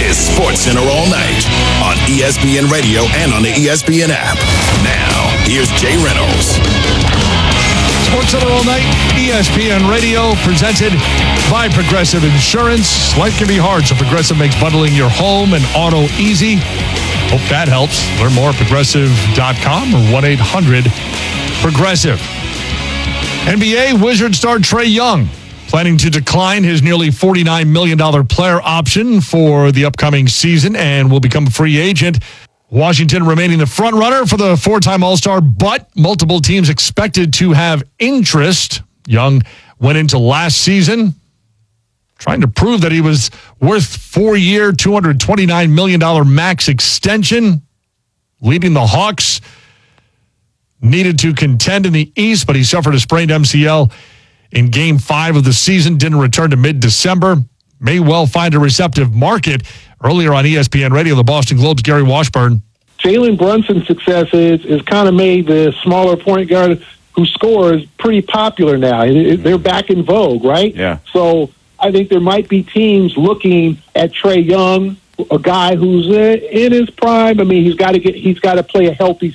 is SportsCenter All Night on ESPN Radio and on the ESPN app. Now, here's Jay Reynolds. SportsCenter All Night, ESPN Radio, presented by Progressive Insurance. Life can be hard, so Progressive makes bundling your home and auto easy. Hope that helps. Learn more at Progressive.com or 1-800-PROGRESSIVE. NBA Wizards star Trae Young planning to decline his nearly $49 million player option for the upcoming season and will become a free agent. Washington remaining the front runner for the four-time All-Star, but multiple teams expected to have interest. Young went into last season trying to prove that he was worth 4-year, $229 million max extension, leading the Hawks. Needed to contend in the East, but he suffered a sprained MCL in Game 5 of the season, didn't return to mid-December. May well find a receptive market. Earlier on ESPN Radio, the Boston Globe's Gary Washburn. Jalen Brunson's success is kind of made the smaller point guard who scores pretty popular now. They're back in vogue, right? Yeah. So I think there might be teams looking at Trae Young, a guy who's in his prime. I mean, he's got to play a healthy